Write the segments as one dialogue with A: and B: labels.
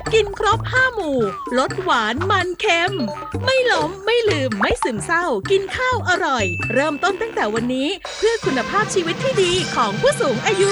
A: กินครบ5 หมู่ลดหวานมันเค็มไม่ล้มไม่ลืมไม่ซึมเศร้ากินข้าวอร่อยเริ่มต้นตั้งแต่วันนี้เพื่อคุณภาพชีวิตที่ดีของผู้สูงอายุ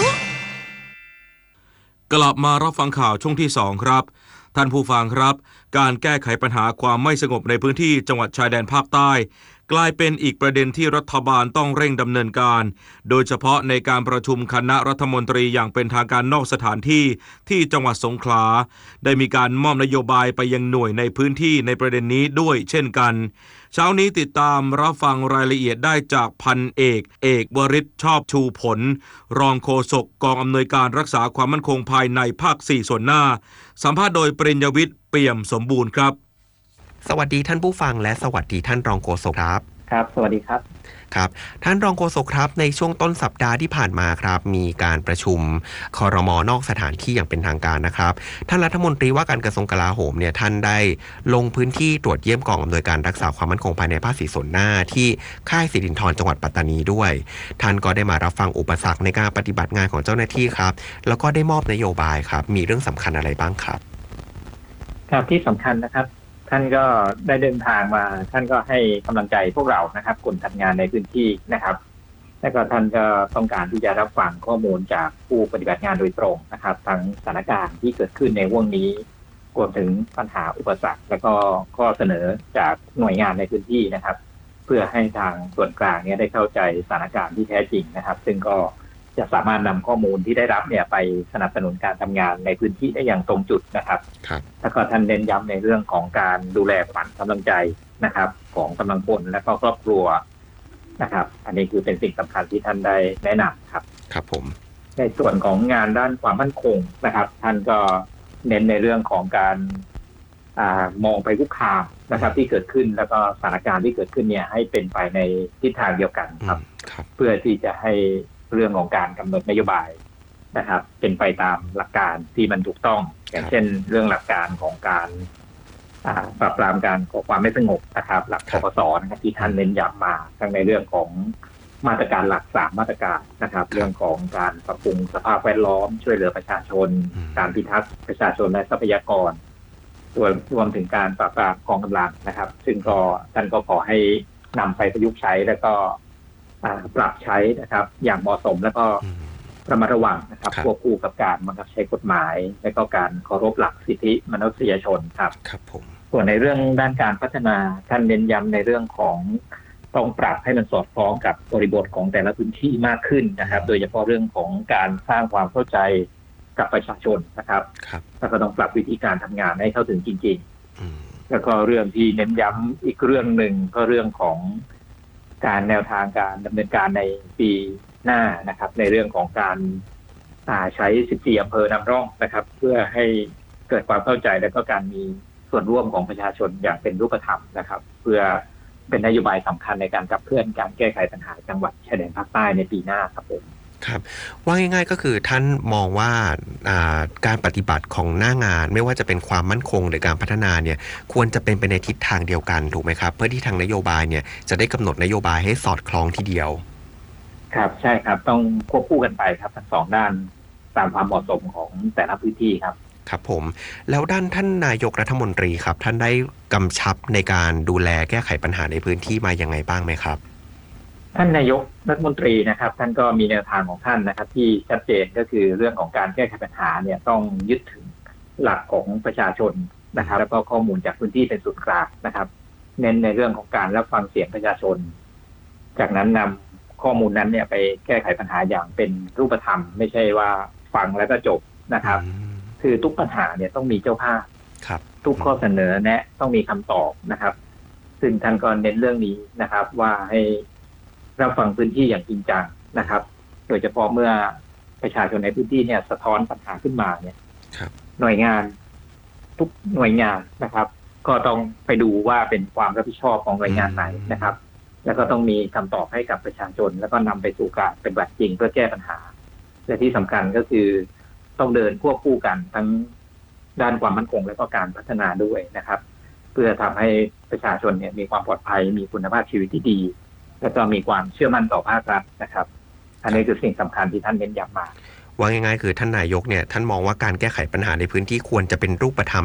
B: กลับมารับฟังข่าวช่วงที่2ครับท่านผู้ฟังครับการแก้ไขปัญหาความไม่สงบในพื้นที่จังหวัดชายแดนภาคใต้กลายเป็นอีกประเด็นที่รัฐบาลต้องเร่งดำเนินการโดยเฉพาะในการประชุมคณะรัฐมนตรีอย่างเป็นทางการนอกสถานที่ที่จังหวัดสงขลาได้มีการมอบนโยบายไปยังหน่วยในพื้นที่ในประเด็นนี้ด้วยเช่นกันเช้านี้ติดตามรับฟังรายละเอียดได้จากพันเอกวริศชอบชูผลรองโฆษกกองอำนวยการรักษาความมั่นคงภายในภาค4ส่วนหน้าสัมภาษณ์โดยปริญญวิทย์เปี่ยมสมบูรณ์ครับ
C: สวัสดีท่านผู้ฟังและสวัสดีท่านรองโฆษกครับ
D: ครับสวัสดีครับ
C: ครับท่านรองโฆษกครับในช่วงต้นสัปดาห์ที่ผ่านมาครับมีการประชุมครม.นอกสถานที่อย่างเป็นทางการนะครับท่านรัฐมนตรีว่าการกระทรวงกลาโหมเนี่ยท่านได้ลงพื้นที่ตรวจเยี่ยมกองอำนวยการรักษาความมั่นคงภายในภาค4ส่วนหน้าที่ค่ายสิรินธรจังหวัดปัตตานีด้วยท่านก็ได้มารับฟังอุปสรรคในการปฏิบัติงานของเจ้าหน้าที่ครับแล้วก็ได้มอบนโยบายครับมีเรื่องสำคัญอะไรบ้างครับ
D: ครับที่สำคัญนะครับท่านก็ได้เดินทางมาท่านก็ให้กำลังใจพวกเรานะครับคนทำงานในพื้นที่นะครับแล้วก็ท่านก็ต้องการที่จะรับฟังข้อมูลจากผู้ปฏิบัติงานโดยตรงนะครับทั้งสถานการณ์ที่เกิดขึ้นในวงนี้รวมถึงปัญหาอุปสรรคและก็ข้อเสนอจากหน่วยงานในพื้นที่นะครับเพื่อให้ทางส่วนกลางเนี่ยได้เข้าใจสถานการณ์ที่แท้จริงนะครับซึ่งก็จะสามารถนำข้อมูลที่ได้รับเนี่ยไปสนับสนุนการทำงานในพื้นที่ได้อย่างตรงจุดนะครับแล้วก็ท่านเน้นย้ำในเรื่องของการดูแลขวัญกำลังใจนะครับของกำลังพลและก็ครอบครัวนะครับอันนี้คือเป็นสิ่งสำคัญที่ท่านได้แนะนำครับ
C: ครับผม
D: ในส่วนของงานด้านความมั่นคงนะครับท่านก็เน้นในเรื่องของการมองไปคุกคามนะครับที่เกิดขึ้นแล้วก็สถานการณ์ที่เกิดขึ้นเนี่ยให้เป็นไปในทิศทางเดียวกันครับเพื่อที่จะให้เรื่องของการกำหนดนโยบายนะครับเป็นไปตามหลักการที่มันถูกต้องอย่างเช่นเรื่องหลักการของการปราบปรามการก่อความไม่สงบนะครับหลักปปส.นะครับที่ท่านเน้นย้ำมาทั้งในเรื่องของมาตรการหลัก3มาตรการนะครับเรื่องของการปรับปรุงสภาพแวดล้อมช่วยเหลือประชาชนการพิทักษ์ประชาชนและทรัพยากรรวมถึงการปราบปรามกองกำลังนะครับซึ่งก็ท่านก็ขอให้นำไปประยุกต์ใช้แล้วก็ปรับใช้นะครับอย่างเหมาะสมแล้วก็ระมัดระวังนะครับควบคู่กับการบังคับใช้กฎหมายและก็การเคารพหลักสิทธิมนุษยชนครับ
C: ครับผม
D: ส่วนในเรื่องด้านการพัฒนาท่านเน้นย้ำในเรื่องของต้องปรับให้มันสอดคล้องกับบริบทของแต่ละพื้นที่มากขึ้นนะครับโดยเฉพาะเรื่องของการสร้างความเข้าใจกับประชาชนนะครับแล้วก็ต้องปรับวิธีการทำงานให้เข้าถึงจริงๆแล้วก็เรื่องที่เน้นย้ำอีกเรื่องหนึ่งก็เรื่องของการแนวทางการดำเนินการในปีหน้านะครับในเรื่องของการใช้14อำเภอนำร่องนะครับเพื่อให้เกิดความเข้าใจและก็การมีส่วนร่วมของประชาชนอย่างเป็นรูปธรรมนะครับเพื่อเป็นนโยบายสำคัญในการขับเคลื่อนการแก้ไขปัญหาจังหวัดชายแดนภาคใต้ในปีหน้าครับผม
C: ครับว่าง่ายๆก็คือท่านมองว่าการปฏิบัติของหน้างานไม่ว่าจะเป็นความมั่นคงหรือการพัฒนาเนี่ยควรจะเป็นไปในทิศทางเดียวกันถูกไหมครับเพื่อที่ทางนโยบายเนี่ยจะได้กำหนดนโยบายให้สอดคล้องทีเดียว
D: ครับใช่ครับต้องควบคู่กันไปครับทั้งสองด้านตามความเหมาะสมของแต่ละพื้นที่ครับ
C: ครับผมแล้วด้านท่านนายกรัฐมนตรีครับท่านได้กำชับในการดูแลแก้ไขปัญหาในพื้นที่มายังไงบ้างไหมครับ
D: ท่านนายกรัฐมนตรีนะครับท่านก็มีแนวทางของท่านนะครับที่ชัดเจนก็คือเรื่องของการแก้ไขปัญหาเนี่ยต้องยึดถึงหลักของประชาชนนะครับแล้วก็ข้อมูลจากพื้นที่เป็นศูนย์กลางนะครับเน้นในเรื่องของการรับฟังเสียงประชาชนจากนั้นนำข้อมูลนั้นเนี่ยไปแก้ไขปัญหาอย่างเป็นรูปธรรมไม่ใช่ว่าฟังแล้วก็จบนะครับคือทุกปัญหาเนี่ยต้องมีเจ้าภาพทุกข้อเสนอแนะต้องมีคำตอบนะครับซึ่งท่านก็เน้นเรื่องนี้นะครับว่าให้รับฟังพื้นที่อย่างจริงจังนะครับโดยเฉพาะเมื่อประชาชนในพื้นที่เนี่ยสะท้อนปัญหาขึ้นมาเนี่ยหน่วยงานทุกหน่วยงานนะครับก็ต้องไปดูว่าเป็นความรับผิดชอบของหน่วยงานไหนนะครับแล้วก็ต้องมีคำตอบให้กับประชาชนแล้วก็นำไปสู่การเป็นแบบจริงเพื่อแก้ปัญหาและที่สำคัญก็คือต้องเดินควบคู่กันทั้งด้านความมั่นคงและก็การพัฒนาด้วยนะครับเพื่อทำให้ประชาชนเนี่ยมีความปลอดภัยมีคุณภาพชีวิตที่ดีแล้วก็มีความเชื่อมั่นต่อภาครัฐนะครับอันนี้คือสิ่งสำคัญที่ท่านเน้นย้ำมา
C: ว่าง่ายๆคือท่านนายกเนี่ยท่านมองว่าการแก้ไขปัญหาในพื้นที่ควรจะเป็นรูปธรรม